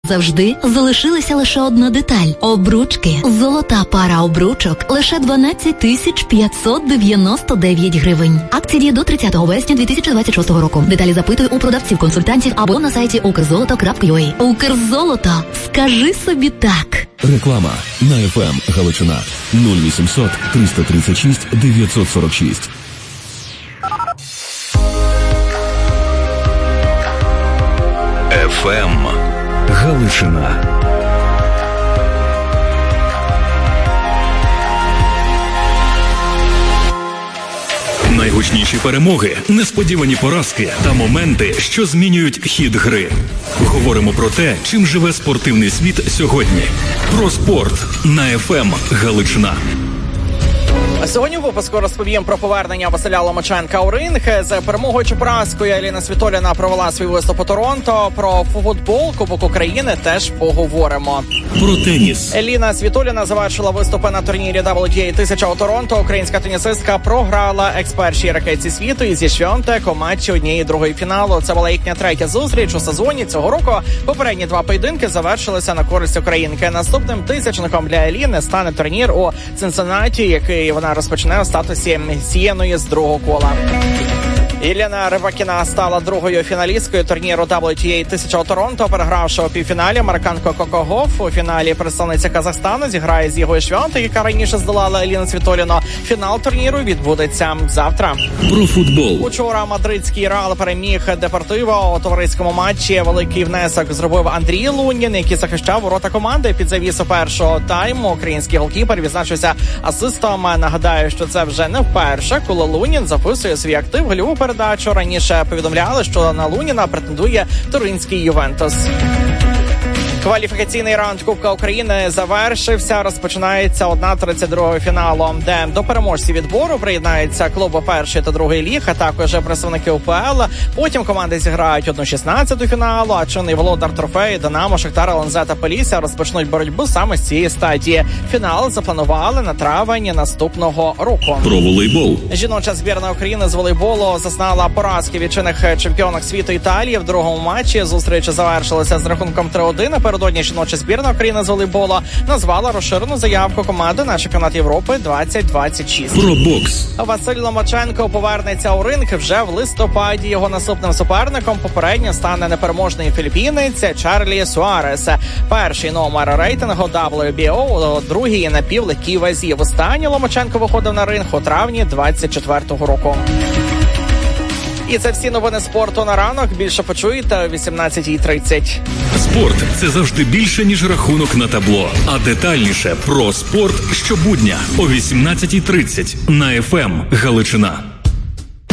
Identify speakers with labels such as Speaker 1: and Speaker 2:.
Speaker 1: Завжди залишилася лише одна деталь – обручки. Золота пара обручок – лише 12 599 гривень. Акція діє до 30 вересня 2026 року. Деталі запитуй у продавців-консультантів або на сайті ukrzoloto.ua. Укрзолото. Скажи собі так.
Speaker 2: Реклама на FM Галичина 0800 336 946. FM Галичина. Найгучніші перемоги, несподівані поразки та моменти, що змінюють хід гри. Говоримо про те, чим живе спортивний світ сьогодні. Про спорт на FM Галичина.
Speaker 3: Сьогодні в випуску розповім про повернення Василя Ломаченка у ринг. З перемогою чи поразкою Еліна Світоліна провела свій виступ у Торонто. Про футбол, Кубок України теж поговоримо.
Speaker 2: Про теніс.
Speaker 3: Еліна Світоліна завершила виступи на турнірі WTA 1000 у Торонто. Українська тенісистка програла екс-першій ракетці світу Ізі Швьонтек у матчі 1/2 фіналу. Це була їхня третя зустріч у сезоні цього року. Попередні два поєдинки завершилися на користь українки. Наступним тисячником для Еліни стане турнір у Цинциннаті, який вона розпочне у статусі месіяної з другого кола. Ілліна Рибакіна стала другою фіналісткою турніру WTA 1000 у Торонто, перегравши у півфіналі американку Коко Гофф. У фіналі представниця Казахстану зіграє з Ігою Швьонтек, яка раніше здолала Еліну Світоліну. Фінал турніру відбудеться завтра.
Speaker 2: Про футбол.
Speaker 3: Учора мадридський Реал переміг Депортиво. У товариському матчі великий внесок зробив Андрій Лунін, який захищав ворота команди під завісу першого тайму. Український голкіпер відзначився асистом. Нагадаю, що це вже не вперше, коли Лунін записує свій актив гольову передачу. Раніше повідомляли, що на Луніна претендує туринський Ювентус. Кваліфікаційний раунд Кубка України завершився. Розпочинається 1/32 фіналу, де до переможців відбору приєднаються клуби першої та другої ліг, а також представники УПЛ. Потім команди зіграють 1/16 фіналу, а чинний володар трофею Динамо, Шахтар, ЛНЗ та Полісся розпочнуть боротьбу саме з цієї стадії. Фінал запланували на травень наступного року.
Speaker 2: Про волейбол.
Speaker 3: Жіноча збірна України з волейболу зазнала поразки від чинних чемпіонок світу Італії в другому матчі. Зустріч завершилася з рахунком 3-1. Напередодні жіноча збірна України з волейболу назвала розширену заявку команди на чемпіонат Європи 2026.
Speaker 2: Про бокс.
Speaker 3: Василь Ломаченко повернеться у ринг вже в листопаді. Його наступним суперником попередньо стане непереможний філіппінець Чарлі Суарес. Перший номер рейтингу WBO у другій напівлегкій вазі. Востаннє Ломаченко виходив на ринг у травні 24-го року. І це всі новини спорту на ранок. Більше почуєте о 18:30.
Speaker 2: Спорт – це завжди більше, ніж рахунок на табло. А детальніше про спорт щобудня о 18:30 на FM Галичина.